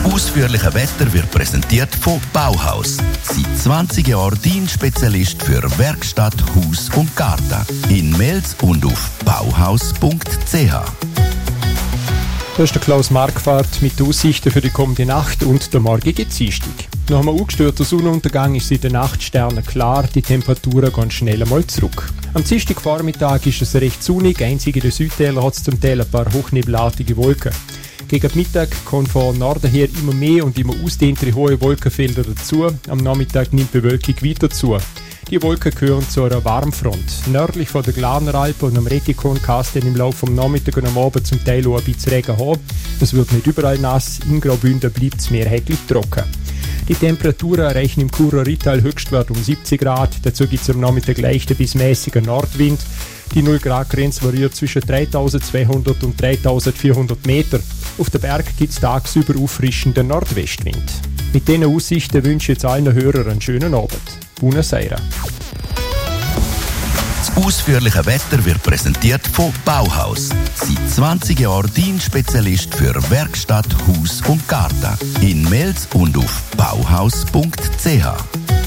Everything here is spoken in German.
Das ausführliche Wetter wird präsentiert von Bauhaus. Seit 20 Jahren Dienstspezialist für Werkstatt, Haus und Garten. In Mels und auf bauhaus.ch. Das ist der Klaus Marquardt mit den Aussichten für die kommende Nacht und der morgige Dienstag. Nach einem ungestörten Sonnenuntergang ist es in den Nachtsternen klar, die Temperaturen gehen schnell einmal zurück. Am Dienstagvormittag ist es recht sonnig, einzig in den Südtälern hat es zum Teil ein paar hochnebelartige Wolken. Gegen Mittag kommen von Norden her immer mehr und immer ausdehntere hohe Wolkenfelder dazu. Am Nachmittag nimmt die Bewölkung weiter zu. Die Wolken gehören zu einer Warmfront. Nördlich von der Glarneralpen und am Retikon kann es dann im Laufe des Nachmittags und am Abend zum Teil auch ein bisschen Regen haben. Es wird nicht überall nass, in Graubünden bleibt es mehrheitlich trocken. Die Temperaturen erreichen im Churer Rittal Höchstwert um 70 Grad. Dazu gibt es am Nachmittag leichten bis mäßigen Nordwind. Die 0-Grad-Grenze variiert zwischen 3200 und 3400 Meter. Auf dem Berg gibt es tagsüber auffrischenden Nordwestwind. Mit diesen Aussichten wünsche ich jetzt allen Hörern einen schönen Abend. Buenos Aires. Das ausführliche Wetter wird präsentiert von Bauhaus. Seit 20 Jahren Dienstspezialist für Werkstatt, Haus und Garten. In Mels und auf bauhaus.ch.